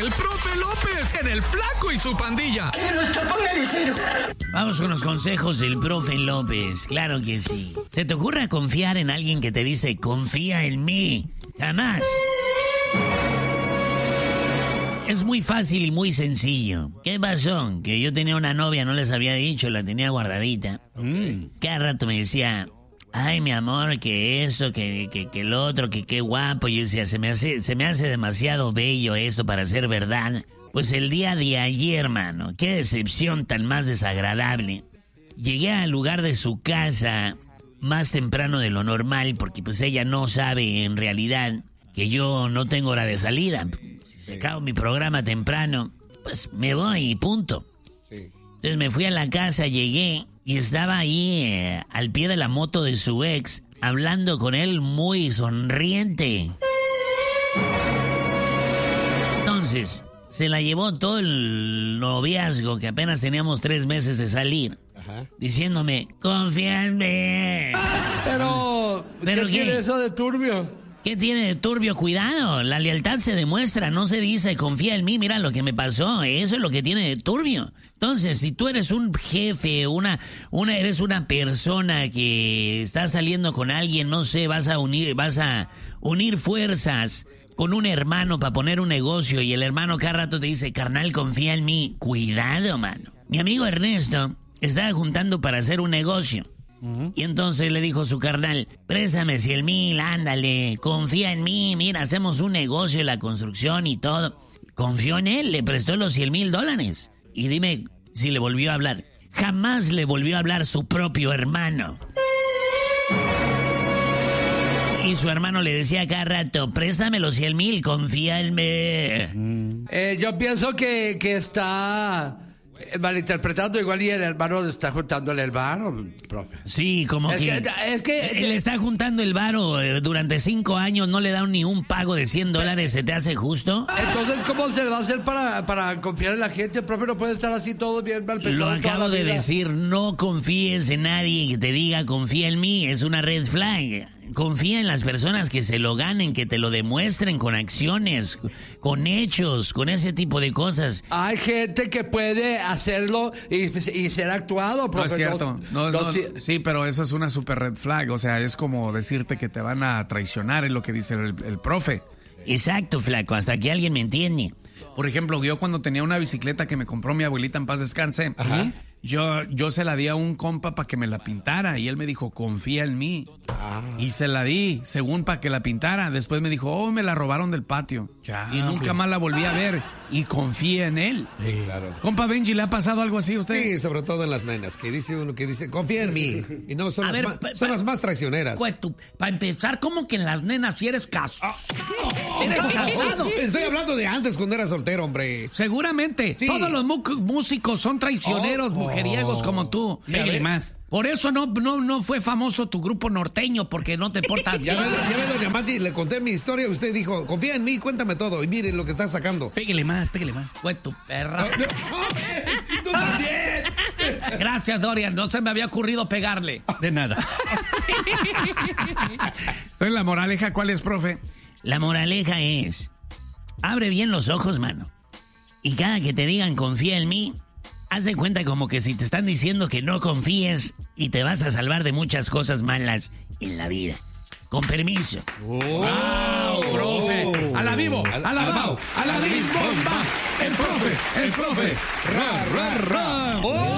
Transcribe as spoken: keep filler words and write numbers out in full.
el profe López en El Flaco y su Pandilla. Pero esto póngale cero. Vamos con los consejos del profe López, claro que sí. ¿Se te ocurre confiar en alguien que te dice, confía en mí? Jamás. Es muy fácil y muy sencillo. ¿Qué pasó? Que yo tenía una novia, no les había dicho, la tenía guardadita. Okay. Cada rato me decía, ay, mi amor, que eso, que, que, que el otro, que qué guapo. Yo decía, se me hace, se me hace demasiado bello esto para ser verdad. Pues el día de ayer, mano, qué decepción tan más desagradable. Llegué al lugar de su casa más temprano de lo normal, porque pues ella no sabe en realidad que yo no tengo hora de salida. Si acabo mi programa temprano, pues me voy y punto. Sí. Entonces me fui a la casa, llegué y estaba ahí eh, al pie de la moto de su ex, hablando con él muy sonriente. Entonces, se la llevó todo el noviazgo, que apenas teníamos tres meses de salir, ajá, diciéndome, confía en mí. Pero, ¿Pero ¿qué, qué tiene eso de turbio? ¿Qué tiene de turbio? Cuidado, la lealtad se demuestra, no se dice confía en mí, mira lo que me pasó, eso es lo que tiene de turbio. Entonces, si tú eres un jefe, una, una, eres una persona que está saliendo con alguien, no sé, vas a unir, vas a unir fuerzas con un hermano para poner un negocio y el hermano cada rato te dice, carnal, confía en mí, cuidado, mano. Mi amigo Ernesto estaba juntando para hacer un negocio. Y entonces le dijo su carnal, préstame cien mil, ándale, confía en mí, mira, hacemos un negocio de la construcción y todo. Confió en él, le prestó los cien mil dólares. Y dime si le volvió a hablar. Jamás le volvió a hablar su propio hermano. Y su hermano le decía cada rato, préstame los cien mil, confía en mí. Eh, yo pienso que, que está malinterpretando, igual y el hermano está juntando el varo, profe. Sí, como es que, que... Es que... Él está juntando el varo eh, durante cinco años, no le da ni un pago de cien dólares, ¿se te hace justo? Entonces, ¿cómo se le va a hacer para, para confiar en la gente? El profe no puede estar así todo bien mal pensado. Lo acabo de decir, no confíes en nadie que te diga confía en mí, es una red flag. Confía en las personas que se lo ganen, que te lo demuestren con acciones, con hechos, con ese tipo de cosas. Hay gente que puede hacerlo y, y ser actuado, profe. No es cierto. No, no, no, sí, pero eso es una super red flag. O sea, es como decirte que te van a traicionar, es lo que dice el, el profe. Exacto, flaco, hasta que alguien me entiende. Por ejemplo, yo cuando tenía una bicicleta que me compró mi abuelita en paz descanse, ajá, Yo, yo se la di a un compa para que me la pintara y él me dijo, confía en mí. Ah. Y se la di, según para que la pintara. Después me dijo, oh, me la robaron del patio. Ya, y nunca sí. más la volví a ver. Y confía en él. Sí, claro. Compa Benji, ¿le ha pasado algo así a usted? Sí, sobre todo en las nenas, que dice uno que dice, confía en mí. Y no, son, las, ver, ma, pa, son pa, las más traicioneras. Para empezar, ¿cómo que en las nenas si eres casado? Oh. ¿Eres casado? Estoy hablando de antes, cuando era soltero, hombre. Seguramente. Sí. Todos los músicos son traicioneros, oh, mujer. Mujeriegos como tú. Pégale más. Por eso no, no, no fue famoso tu grupo norteño, porque no te portas bien. Ya ve, ya ve, doña Mati, le conté mi historia y usted dijo, confía en mí, cuéntame todo. Y mire lo que está sacando. Pégale más, pégale más. Fue tu perra. No, no. ¡Tú también! Gracias, Dorian. No se me había ocurrido pegarle. De nada. Entonces, la moraleja, ¿cuál es, profe? La moraleja es, abre bien los ojos, mano. Y cada que te digan confía en mí, haz de cuenta como que si te están diciendo que no confíes y te vas a salvar de muchas cosas malas en la vida. Con permiso. ¡Oh! ¡Wow, profe! ¡A la vivo! ¡A la vivo! ¡A la vivo! ¡El profe! ¡El profe! ¡Ra, ra, ra! ¡Oh!